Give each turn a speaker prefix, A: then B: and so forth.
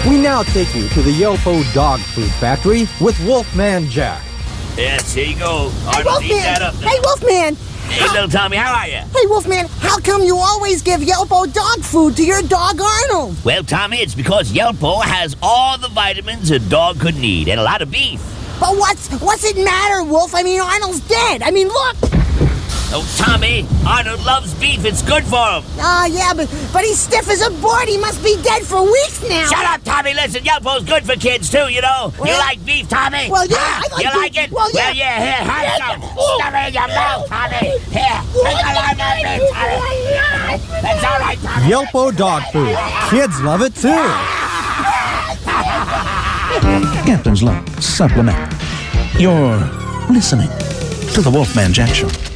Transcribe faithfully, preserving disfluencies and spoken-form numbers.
A: We now take you to the Yelpo Dog Food Factory with Wolfman Jack.
B: Yes, here you go.
C: Hey,
B: Arnold, eat that
C: Wolfman!
B: up now.
C: Hey, Wolfman!
B: Hey, little Tommy, how are you?
C: Hey, Wolfman, how come you always give Yelpo dog food to your dog Arnold?
B: Well, Tommy, it's because Yelpo has all the vitamins a dog could need and a lot of beef.
C: But what's what's it matter, Wolf? I mean, Arnold's dead. I mean, look!
B: Oh, Tommy, Arnold loves beef. It's good for him.
C: Ah, uh, yeah, but but he's stiff as a board. He must be dead for weeks now.
B: Shut up, Tommy. Listen, Yelpo's good for kids, too, you know.
C: Well,
B: you like beef, Tommy?
C: Well, yeah,
B: Huh?
C: I like
B: You
C: beef.
B: like it?
C: Well, yeah.
B: Well, yeah, here, have some. Stuff it in your mouth, Tommy. Here, take a lot of beef, Tommy. That's all right, Tommy.
A: Yelpo Dog Food. Kids love it too.
D: Captain's Log Supplement. You're listening to the Wolfman Jack Show.